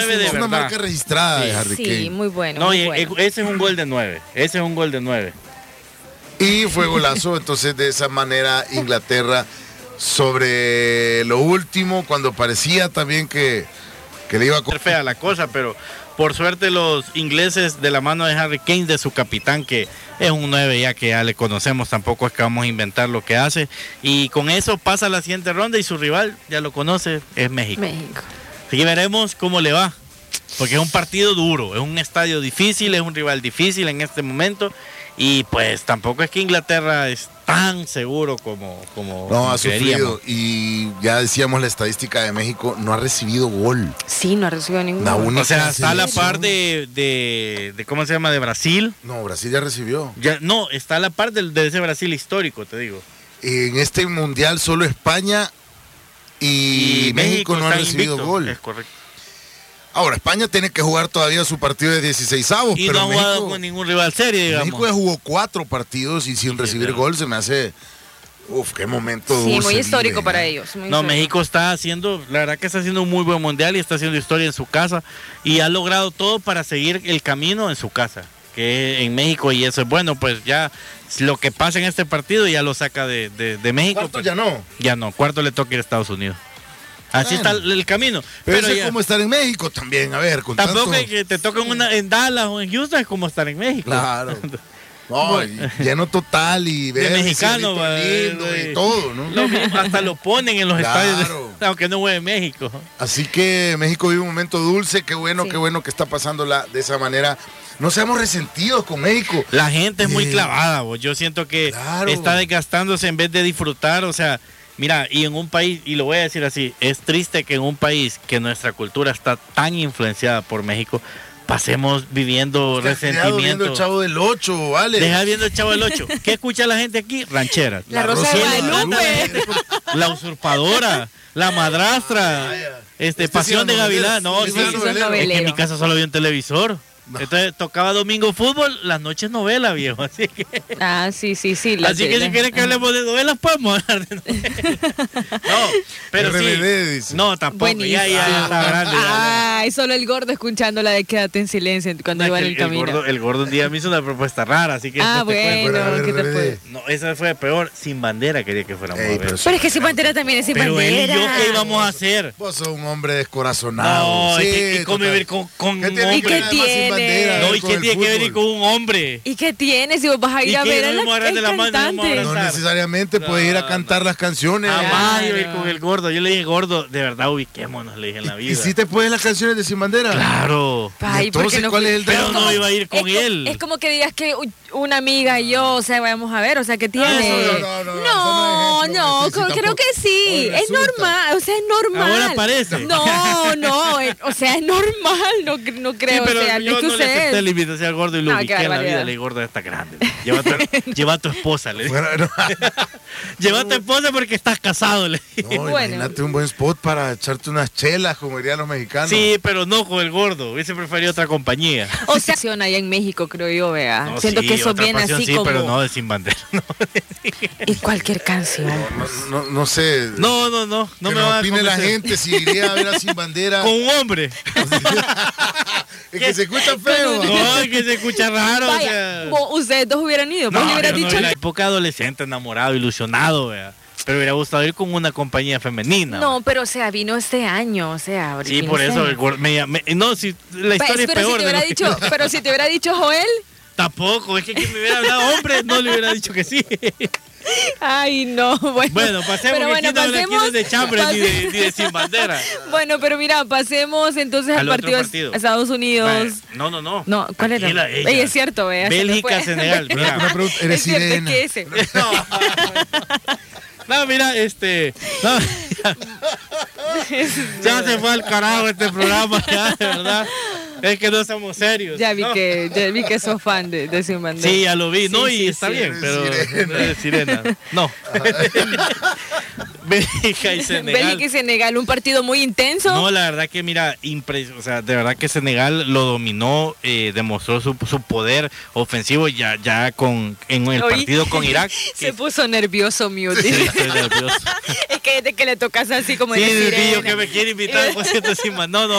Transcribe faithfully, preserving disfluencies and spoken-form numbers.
de es una verdad. marca registrada Sí, de Harry sí, Kane. muy bueno. No, muy y bueno. ese es un gol de nueve. Ese es un gol de nueve. Y fue golazo, entonces de esa manera Inglaterra sobre lo último, cuando parecía también que, que le iba a... Ser fea la cosa, pero por suerte los ingleses de la mano de Harry Kane, de su capitán, que es un nueve ya que ya le conocemos, tampoco es que vamos a inventar lo que hace, y con eso pasa a la siguiente ronda y su rival, ya lo conoce, es México. México. Así que veremos cómo le va, porque es un partido duro, es un estadio difícil, es un rival difícil en este momento, y pues tampoco es que Inglaterra es tan seguro como, como, No, como ha creeríamos. sufrido. Y ya decíamos la estadística de México, no ha recibido gol. Sí, no ha recibido ningún La gol. única O sea, está a la selección- par de, de, de, ¿cómo se llama? De Brasil. No, Brasil ya recibió. Ya, no, está a la par de, de ese Brasil histórico, te digo. En este mundial solo España y, México, no ha está recibido invicto. gol. Es correcto. Ahora, España tiene que jugar todavía su partido de dieciseisavos, Y pero no ha jugado México, con ningún rival serio, digamos. México ya jugó cuatro partidos y sin recibir claro. gol se me hace... Uf, qué momento Sí, dulce muy histórico viven, para ¿eh? ellos. muy No, histórico. México está haciendo, la verdad que está haciendo un muy buen mundial y está haciendo historia en su casa y ha logrado todo para seguir el camino en su casa, que es en México, y eso es bueno, pues ya lo que pasa en este partido ya lo saca de, de, de México. Cuarto pues, ya no. ya no, cuarto le toca ir a Estados Unidos. Así Bueno. está el, el camino. Pero, Pero eso es ya, como estar en México también, a ver, con tampoco tanto... es que te toquen una en Dallas o en Houston, es como estar en México. Claro. No, y lleno total y De ver mexicano, va, lindo de- y todo, ¿no? Lo mismo, hasta lo ponen en los Claro. estadios, de- aunque no juegue México. Así que México vive un momento dulce, qué bueno, Sí. qué bueno que está pasándola de esa manera. No seamos resentidos con México. La gente es muy Eh, clavada, vos. Yo siento que claro. está desgastándose en vez de disfrutar, o sea, mira, y en un país, y lo voy a decir así, es triste que en un país que nuestra cultura está tan influenciada por México, pasemos viviendo Te has criado viendo resentimiento. el Chavo del Ocho, ¿vale? Deja viendo el Chavo del Ocho. ¿Qué escucha la gente aquí? Rancheras. La Rosa de ¿Qué le Guadalupe. encanta a la gente? La usurpadora, la madrastra, este, Este Pasión sí de era Gavilán. novelero. No, Este sí, sí era novelero. es que en mi Novelero. casa solo había un televisor. No. Entonces tocaba domingo fútbol, las noches novela, viejo. Así que, Ah, sí, sí, sí. la así que tele. si quieren que hablemos de novelas, podemos hablar de novelas. No, pero R B D, sí. dice. No, tampoco. Ya, ya, ya Buenísimo. está grande. ya. Ay, solo el gordo escuchando la de Quédate en silencio cuando No, iba es en que el el, el camino. gordo, el gordo un día me hizo una propuesta rara, así que Ah, después te cuento. bueno, Bueno, ¿qué te R B D. fue? No, esa fue peor. Sin bandera quería que fuéramos Ey, a ver. pero Pero es que Sin Bandera también es Sin Pero él y Bandera. yo, ¿qué íbamos a hacer? Vos sos un hombre descorazonado. No, Sí, es que- y convivir total. con, con ¿Qué un tiene ¿Y que qué ver además Sin tiene? Bandera, No, ver ¿y con qué el tiene que ver fútbol? con un hombre? ¿Y qué tienes si vos vas a ir ¿Y a qué? ver a ¿Nos la vamos a agarrar de la mano y nos vamos a cantante? No abrazar? necesariamente puedes ir a No, cantar no. las canciones. Jamás iba a ir Claro. con el gordo. Yo le dije, gordo, de verdad ubiquémonos, le dije en la ¿Y, y vida. si te puedes las canciones de Sin Bandera? Claro. Ay, ¿Y ¿por qué entonces no cuál fui? es el Pero drama? no iba a ir con es co- él. Es como que digas que u- una amiga y yo, o sea, vamos a ver, o sea, ¿qué tiene? eso no, no, no, no, eso no es ejemplo, no, sí, sí, co- creo tampoco. que sí, Oye, es resulta. normal, o sea, es normal. Ahora parece. No, no, eh, o sea, es normal, no, cre- no creo, Sí, pero o sea, yo no es que no le acepté ustedes. la invitación al gordo y lo No, qué ubiqué en la vida. barbaridad. Le dije, gordo, ya está grande. Lleva a tu, lleva a tu esposa, le dije. Fuera- no, Lleva a tu esposa porque estás casado, le dije. no, Bueno. imagínate un buen spot para echarte unas chelas, como dirían los mexicanos. Sí, pero no con el gordo. Hubiese preferido otra compañía. O sea, acción allá en México, creo yo, vea. No, Siento sí, que eso otra viene pasión así sí, como. pero no de Sin Bandera. No, Y cualquier canción. No, no, no sé. no, no, no, no que me nos va a opine la convencer. gente si iría a ver a Sin Bandera. Con un hombre. Es que se escucha feo. No, es que se escucha raro. o Vaya, sea. vos- ustedes dos hubieran ido, vos No, le hubieras yo no, dicho. en la época adolescente, enamorado, ilusionado, vea. Pero hubiera gustado ir con una compañía femenina. No, pero o sea, vino este año, o sea. Sí, vino por este eso año. el gordo me, llamé- No, si la Pues, historia es pero, peor. si te de hubiera lo que- dicho, pero si te hubiera dicho Joel, Tampoco, es que quien me hubiera hablado hombre no le hubiera dicho que sí. ay no, bueno. Bueno, pasemos, pero que bueno, aquí no habla- aquí no es de chambre ni de, ni de Sin Bandera. Bueno, pero mira, pasemos entonces al, Al otro partido de partido. Estados Unidos. Vale, No, no, no. No, ¿cuál era? Tranquila, ella. Ey, es cierto, vea. se me Bélgica, fue. Senegal. Mira. Una pregunta, eres Es cierto, es sirena. que ese. No. No, mira, este. No, ya, ya se fue al carajo este programa, ya, de verdad. Es que no somos serios. Ya vi No. que, ya vi que sos fan de, de Sin Bandera. Sí, ya lo vi, ¿no? Sí, y sí, está sí. bien, Eres pero. sirena. Eres sirena. No. Bélgica y Senegal. Bélgica y Senegal, un partido muy intenso. No, la verdad que mira, impres o sea, de verdad que Senegal lo dominó, eh, demostró su, su poder ofensivo ya, ya con en el Oí. partido con Irak. Se que- puso nervioso, Mute. Sí, estoy nervioso. Es que desde que le tocas así como Sí, de sí, sirena. yo que me quiere invitar, por cierto, encima. No, no.